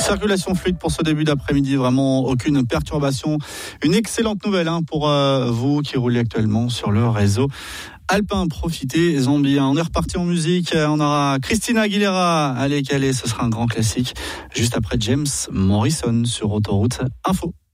circulation fluide pour ce début d'après-midi, vraiment aucune perturbation. Une excellente nouvelle pour vous qui roulez actuellement sur le réseau alpin. Profitez-en bien. On est reparti en musique. On aura Christina Aguilera. Allez, calé, ce sera un grand classique. Juste après James Morrison sur Autoroute Info.